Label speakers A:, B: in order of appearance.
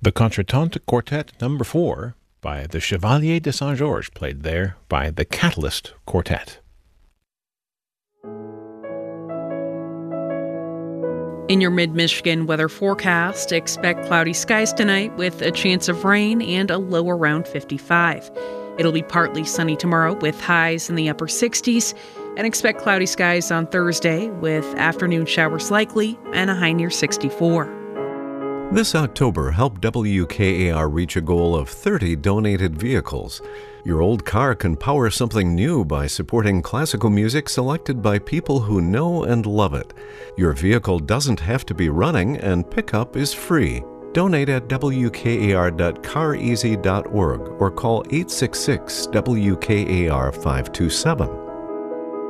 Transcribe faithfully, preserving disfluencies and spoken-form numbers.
A: The Contretemps Quartet Number four by the Chevalier de Saint-Georges, played there by the Catalyst Quartet.
B: In your mid-Michigan weather forecast, expect cloudy skies tonight with a chance of rain and a low around fifty-five. It'll be partly sunny tomorrow with highs in the upper sixties, and expect cloudy skies on Thursday with afternoon showers likely and a high near sixty-four.
C: This October, help W K A R reach a goal of thirty donated vehicles. Your old car can power something new by supporting classical music selected by people who know and love it. Your vehicle doesn't have to be running, and pickup is free. Donate at W K A R dot car easy dot org or call eight six six W K A R five two seven.